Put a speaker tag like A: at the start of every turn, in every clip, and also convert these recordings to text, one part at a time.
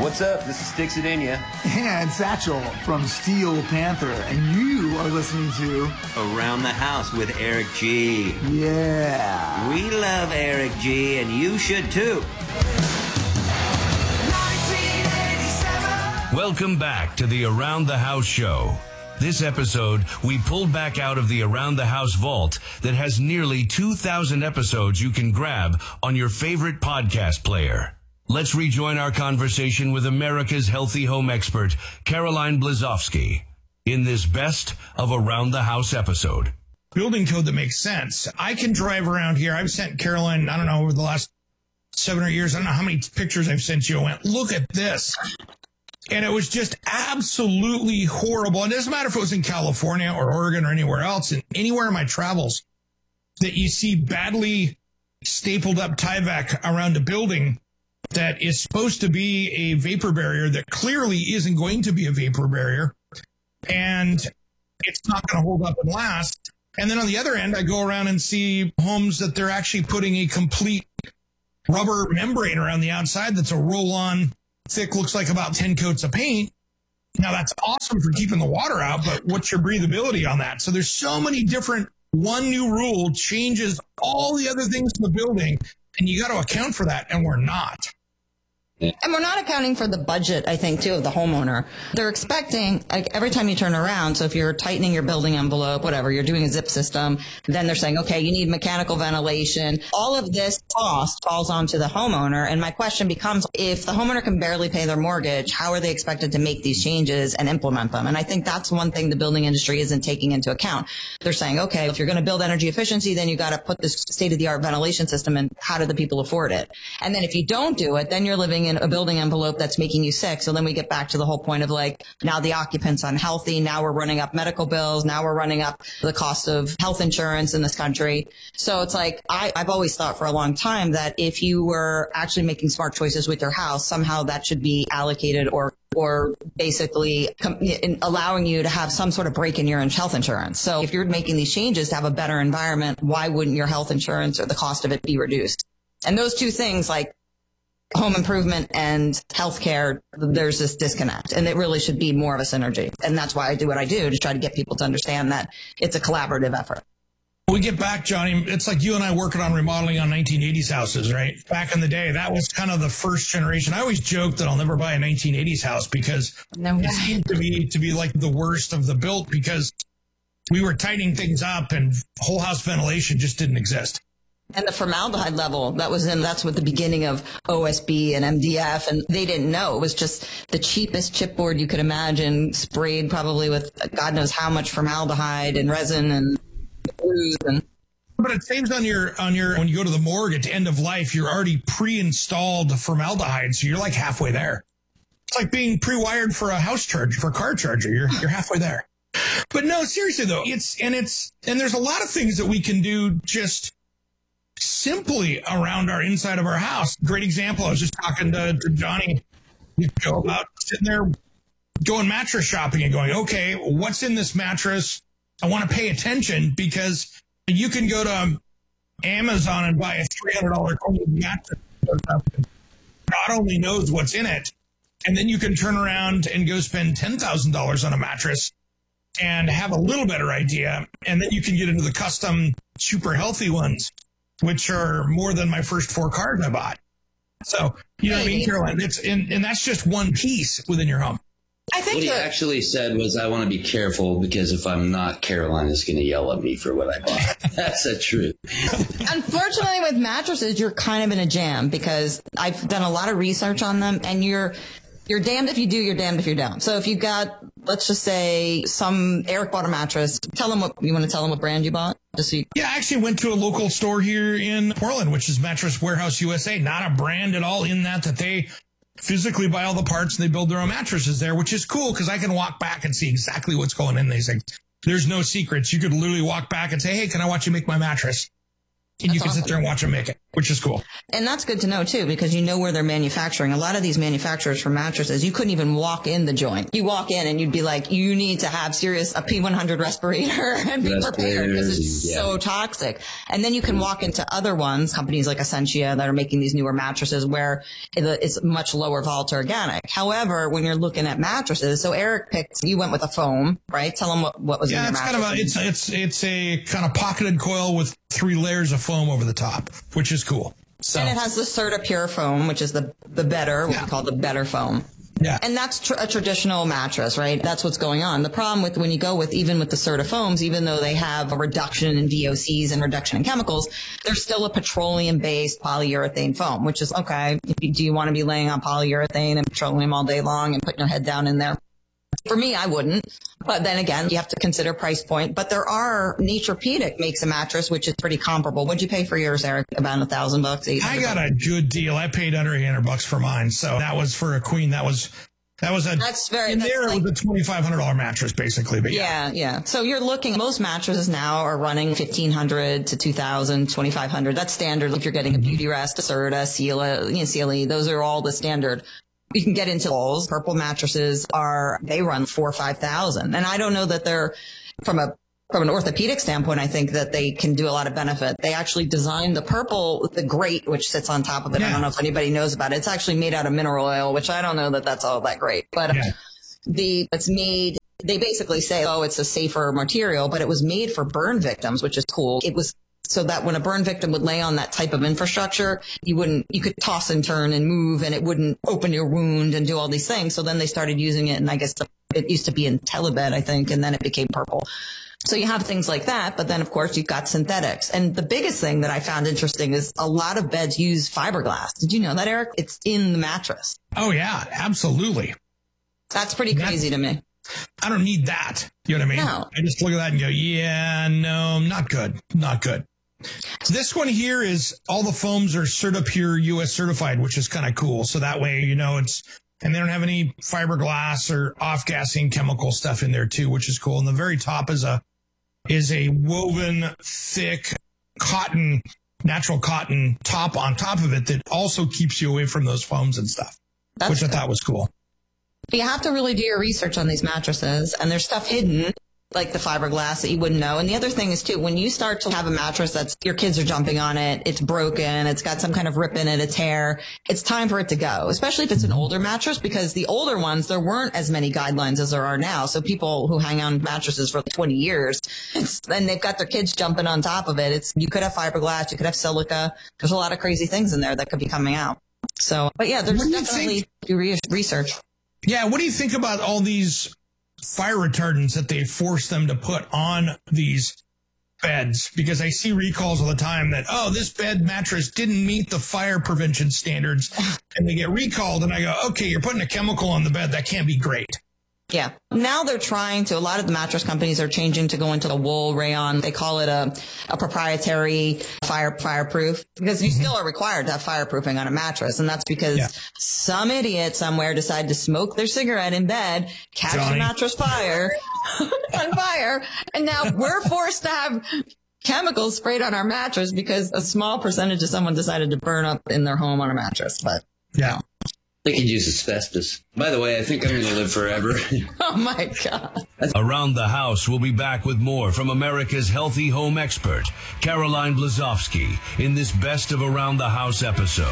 A: What's up? This is Sticks Adenia.
B: And Satchel from Steel Panther. And you are listening to
C: Around the House with Eric G.
B: Yeah.
C: We love Eric G, and you should too.
D: Welcome back to the Around the House show. This episode, we pulled back out of the Around the House vault that has nearly 2,000 episodes you can grab on your favorite podcast player. Let's rejoin our conversation with America's healthy home expert, Caroline Blazowski, in this best of Around the House episode.
E: Building code that makes sense. I can drive around here. I've sent Caroline, I don't know, over the last 7 or 8 years, I don't know how many pictures I've sent you. I went, look at this. And it was just absolutely horrible. And it doesn't matter if it was in California or Oregon or anywhere else, and anywhere in my travels that you see badly stapled up Tyvek around a building that is supposed to be a vapor barrier that clearly isn't going to be a vapor barrier. And it's not going to hold up and last. And then on the other end, I go around and see homes that they're actually putting a complete rubber membrane around the outside that's a roll-on thick, looks like about 10 coats of paint. Now, that's awesome for keeping the water out, but what's your breathability on that? So there's so many different, one new rule changes all the other things in the building, and you got to account for that, and we're not.
F: And we're not accounting for the budget, I think, too, of the homeowner. They're expecting, like, every time you turn around, so if you're tightening your building envelope, whatever, you're doing a zip system, then they're saying, okay, you need mechanical ventilation. All of this cost falls onto the homeowner. And my question becomes, if the homeowner can barely pay their mortgage, how are they expected to make these changes and implement them? And I think that's one thing the building industry isn't taking into account. They're saying, okay, if you're going to build energy efficiency, then you got to put this state-of-the-art ventilation system in. How do the people afford it? And then if you don't do it, then you're living in a building envelope that's making you sick. So then we get back to the whole point of, like, now the occupant's unhealthy. Now we're running up medical bills. Now we're running up the cost of health insurance in this country. So it's like, I've always thought for a long time that if you were actually making smart choices with your house, somehow that should be allocated or basically allowing you to have some sort of break in your health insurance. So if you're making these changes to have a better environment, why wouldn't your health insurance or the cost of it be reduced? And those two things, like home improvement and healthcare, there's this disconnect, and it really should be more of a synergy. And that's why I do what I do, to try to get people to understand that it's a collaborative effort.
E: We get back, Johnny, it's like you and I working on remodeling on 1980s houses, right? Back in the day, that was kind of the first generation. I always joke that I'll never buy a 1980s house because it seemed to be like the worst of the built, because we were tightening things up and whole house ventilation just didn't exist.
F: And the formaldehyde level that's what the beginning of OSB and MDF, and they didn't know. It was just the cheapest chipboard you could imagine, sprayed probably with God knows how much formaldehyde and resin and glues.
E: But it saves on your when you go to the morgue at the end of life, you're already pre-installed formaldehyde, so you're like halfway there. It's like being pre-wired for a house charger, for a car charger. You're halfway there. But no, seriously though, and there's a lot of things that we can do just simply around our inside of our house. Great example. I was just talking to Johnny about sitting there going mattress shopping and going, okay, what's in this mattress? I want to pay attention, because you can go to Amazon and buy a $300 mattress. God only knows what's in it. And then you can turn around and go spend $10,000 on a mattress and have a little better idea. And then you can get into the custom super healthy ones, which are more than my first 4 cars I bought. So, you know what I mean, Caroline? And that's just one piece within your home.
F: I think
G: what he actually said was, I want to be careful, because if I'm not, Caroline is going to yell at me for what I bought. That's the truth.
F: Unfortunately, with mattresses, you're kind of in a jam, because I've done a lot of research on them, and you're damned if you do, you're damned if you don't. So if you got, let's just say, Eric bought a mattress. Tell him what brand you bought?
E: Yeah, I actually went to a local store here in Portland, which is Mattress Warehouse USA. Not a brand at all, in that they physically buy all the parts and they build their own mattresses there, which is cool, because I can walk back and see exactly what's going in these things. There's no secrets. You could literally walk back and say, hey, can I watch you make my mattress? And you
F: That's
E: can sit
F: awesome.
E: there and watch them make it, which is cool.
F: And that's good to know too, because you know where they're manufacturing. A lot of these manufacturers for mattresses, you couldn't even walk in the joint. You walk in and you'd be like, you need to have a P100 respirator and be prepared because it's so toxic. And then you can walk into other ones, companies like Essentia that are making these newer mattresses where it's much lower volatile organic. However, when you're looking at mattresses, so Eric you went with a foam, right? Tell them what was in your mattress.
E: It's a kind of pocketed coil with 3 layers of foam over the top, which is cool. So.
F: And it has the CertaPure foam, which is the better, what we call the better foam.
E: Yeah.
F: And that's a traditional mattress, right? That's what's going on. The problem with when you go with even with the Certa foams, even though they have a reduction in VOCs and reduction in chemicals, they're still a petroleum-based polyurethane foam, which is okay. Do you want to be laying on polyurethane and petroleum all day long and putting your head down in there? For me, I wouldn't. But then again, you have to consider price point. But there are Naturepedic makes a mattress, which is pretty comparable. What'd you pay for yours, Eric? About $1,000?
E: I got a good deal. I paid under $800 for mine. So that was for a queen. It was a $2,500 mattress, basically. But
F: yeah. So you're looking, most mattresses now are running $1,500 to $2,000, $2,500. That's standard. If you're getting a Beauty Rest, a Serta, CLE, those are all the standard. You can get into walls. Purple mattresses they run $4,000 or $5,000. And I don't know that they're from an orthopedic standpoint, I think that they can do a lot of benefit. They actually designed the grate, which sits on top of it. Yeah. I don't know if anybody knows about it. It's actually made out of mineral oil, which I don't know that that's all that great, but it's made, they basically say, it's a safer material, but it was made for burn victims, which is cool. It was so that when a burn victim would lay on that type of infrastructure, you could toss and turn and move and it wouldn't open your wound and do all these things. So then they started using it. And I guess it used to be in Telebed, I think, and then it became purple. So you have things like that. But then, of course, you've got synthetics. And the biggest thing that I found interesting is a lot of beds use fiberglass. Did you know that, Eric? It's in the mattress.
E: Oh, yeah, absolutely.
F: That's pretty crazy to me.
E: I don't need that. You know what I mean? No. I just look at that and go, yeah, no, not good. Not good. This one here is all the foams are CertaPure US certified, which is kind of cool. So that way, and they don't have any fiberglass or off-gassing chemical stuff in there too, which is cool. And the very top is a woven thick cotton, natural cotton top on top of it that also keeps you away from those foams and stuff, which I thought was cool.
F: You have to really do your research on these mattresses, and there's stuff hidden, like the fiberglass, that you wouldn't know. And the other thing is too, when you start to have a mattress your kids are jumping on it, it's broken, it's got some kind of rip in it, a tear, it's time for it to go, especially if it's an older mattress, because the older ones, there weren't as many guidelines as there are now. So people who hang on mattresses for 20 years, and they've got their kids jumping on top of it. You could have fiberglass, you could have silica. There's a lot of crazy things in there that could be coming out. So, but yeah, there's definitely do research.
E: Yeah. What do you think about all these fire retardants that they force them to put on these beds? Because I see recalls all the time that, this bed mattress didn't meet the fire prevention standards, and they get recalled. And I go, okay, you're putting a chemical on the bed. That can't be great.
F: Yeah. Now they're a lot of the mattress companies are changing to go into the wool rayon. They call it a proprietary fireproof, because you still are required to have fireproofing on a mattress. And that's because some idiot somewhere decided to smoke their cigarette in bed, catch the mattress on fire. And now we're forced to have chemicals sprayed on our mattress because a small percentage of someone decided to burn up in their home on a mattress. But
E: yeah.
G: They could use asbestos. By the way, I think I'm going to live forever.
F: Oh, my God.
D: Around the House will be back with more from America's healthy home expert, Caroline Blazowski, in this Best of Around the House episode.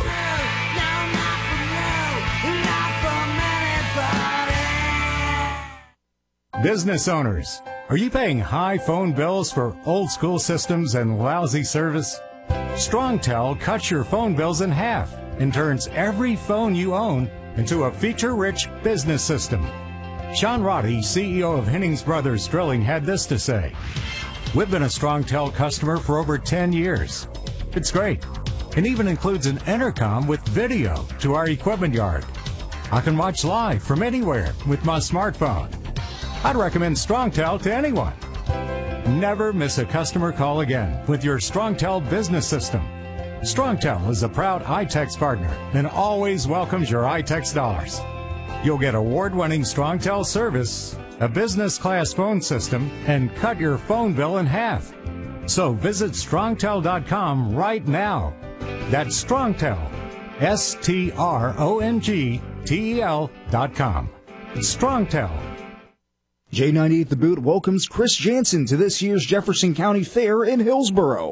A: Business owners, are you paying high phone bills for old school systems and lousy service? StrongTel cuts your phone bills in half and turns every phone you own into a feature-rich business system. Sean Roddy, CEO of Hennings Brothers Drilling, had this to say: "We've been a StrongTel customer for over 10 years. It's great. It even includes an intercom with video to our equipment yard. I can watch live from anywhere with my smartphone. I'd recommend StrongTel to anyone. Never miss a customer call again with your StrongTel business system. StrongTel is a proud iTex partner and always welcomes your iTex dollars. You'll get award-winning StrongTel service, a business-class phone system, and cut your phone bill in half. So visit strongtel.com right now. That's Strongtel, STRONGTEL.com. Strongtel.
H: J98 The Boot welcomes Chris Jansen to this year's Jefferson County Fair in Hillsboro.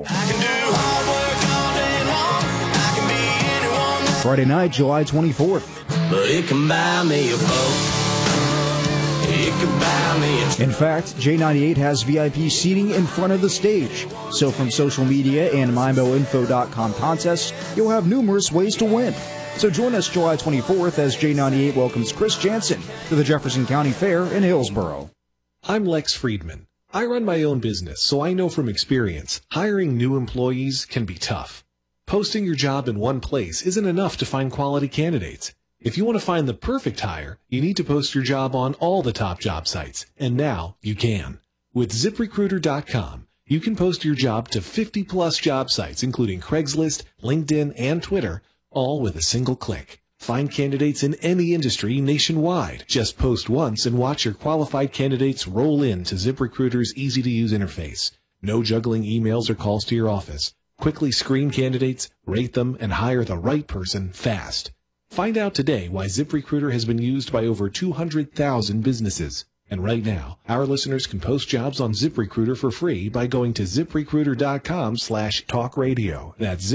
H: Friday night, July 24th.
I: But it can buy me a boat. It can buy me a...
H: In fact, J98 has VIP seating in front of the stage. So from social media and MyMoInfo.com contests, you'll have numerous ways to win. So join us July 24th as J98 welcomes Chris Jansen to the Jefferson County Fair in Hillsboro.
J: I'm Lex Friedman. I run my own business, so I know from experience, hiring new employees can be tough. Posting your job in one place isn't enough to find quality candidates. If you want to find the perfect hire, you need to post your job on all the top job sites, and now you can. With ZipRecruiter.com, you can post your job to 50-plus job sites, including Craigslist, LinkedIn, and Twitter, all with a single click. Find candidates in any industry nationwide. Just post once and watch your qualified candidates roll into ZipRecruiter's easy-to-use interface. No juggling emails or calls to your office. Quickly screen candidates, rate them, and hire the right person fast. Find out today why ZipRecruiter has been used by over 200,000 businesses. And right now, our listeners can post jobs on ZipRecruiter for free by going to ZipRecruiter.com/talkradio. That's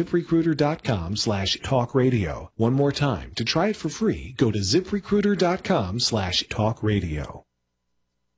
J: ZipRecruiter.com/talkradio. One more time, to try it for free, go to ZipRecruiter.com/talkradio.